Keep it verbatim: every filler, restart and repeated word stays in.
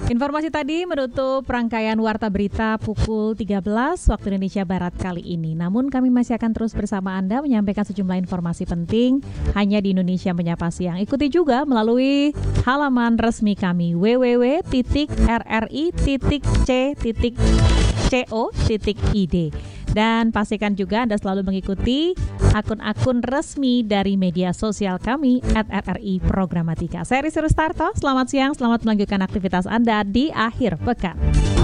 Informasi tadi menutup rangkaian Warta Berita pukul tiga belas waktu Indonesia Barat kali ini. Namun kami masih akan terus bersama Anda menyampaikan sejumlah informasi penting hanya di Indonesia Menyapa Siang. Ikuti juga melalui halaman resmi kami w w w titik r r i titik c titik co titik i d. Dan pastikan juga Anda selalu mengikuti akun-akun resmi dari media sosial kami at r r i Programatika. Saya Risi Rustarto, selamat siang, selamat melanjutkan aktivitas Anda di akhir pekan.